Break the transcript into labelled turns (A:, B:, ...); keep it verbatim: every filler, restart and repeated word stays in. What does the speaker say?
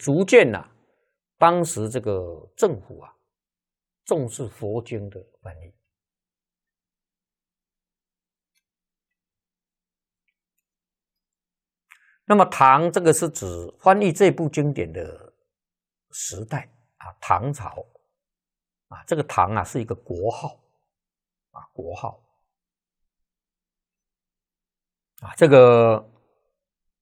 A: 逐渐呐、啊，当时这个政府啊，重视佛经的翻译。那么唐这个是指翻译这部经典的时代啊，唐朝啊，这个唐啊是一个国号啊，国号啊，这个